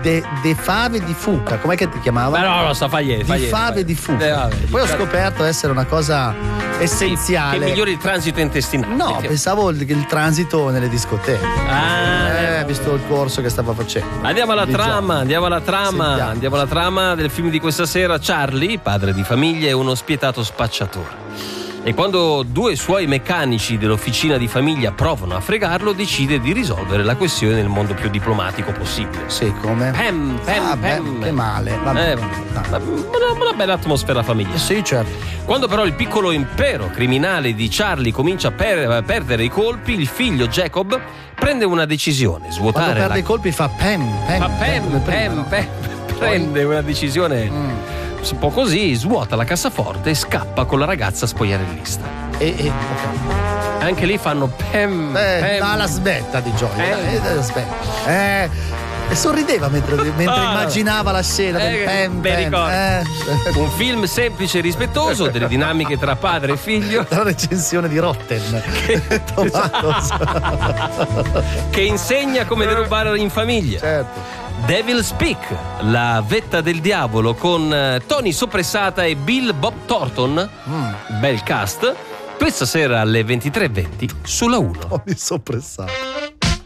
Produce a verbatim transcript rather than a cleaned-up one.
De, de fave di fuca, com'è che ti chiamava? Ma no, no, sta fagliere, Di fave di fuca. Eh, vabbè, poi ho scoperto essere una cosa essenziale. Che migliori il transito intestinale. No, pensavo il, il transito nelle discoteche. Ah, eh, visto il corso che stava facendo. Andiamo alla Di trama, gioco. andiamo alla trama, Sentiamo. andiamo alla trama del film di questa sera. Charlie, padre di famiglia, è uno spietato spacciatore. E quando due suoi meccanici dell'officina di famiglia provano a fregarlo, decide di risolvere la questione nel modo più diplomatico possibile. Sì, come? Pam, pam, ah, pam. Beh, che male. Vabbè. Eh, vabbè. Una, una bella atmosfera familiare. Sì, certo. Quando però il piccolo impero criminale di Charlie comincia a, per- a perdere i colpi, il figlio Jacob prende una decisione: svuotare Quando perde la... i colpi fa pam, pam, fa pam, come prima, pam, no? pam. Prende una decisione Mm. un po' così, svuota la cassaforte e scappa con la ragazza spogliarellista. E, e ok. Anche lì fanno pam, Eh, pam. no, la smetta di gioia. Eh. Eh, eh, aspetta. Eh, e sorrideva mentre, mentre Ah, immaginava la scena del eh, pam, bei pam. ricordi. Eh. Un film semplice e rispettoso delle dinamiche tra padre e figlio, La recensione di Rotten Tomatoes. che insegna come derubare in famiglia. Certo. Devil Speak, la vetta del diavolo, con eh, Tony Soppressata e Bill Bob Thornton. Mm. Bel cast. Questa sera alle ventitré e venti sulla uno. Ho soppressato.